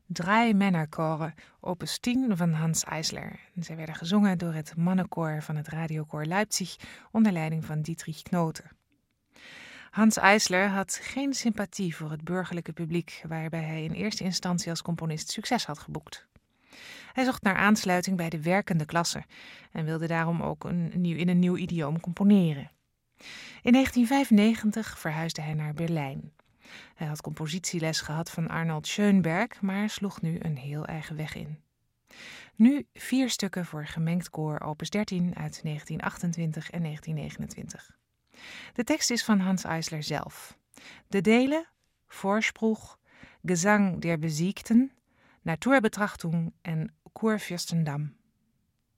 Drei Männerchoren, opus 10 van Hans Eisler. Zij werden gezongen door het mannenkoor van het Radiokoor Leipzig onder leiding van Dietrich Knote. Hans Eisler had geen sympathie voor het burgerlijke publiek, waarbij hij in eerste instantie als componist succes had geboekt. Hij zocht naar aansluiting bij de werkende klasse en wilde daarom ook in een nieuw idioom componeren. In 1995 verhuisde hij naar Berlijn. Hij had compositieles gehad van Arnold Schönberg, maar sloeg nu een heel eigen weg in. Nu 4 stukken voor gemengd koor opus 13 uit 1928 en 1929. De tekst is van Hans Eisler zelf. De delen, Vorspruch, Gesang der Besiegten, Naturbetrachtung en Kurfürstendamm.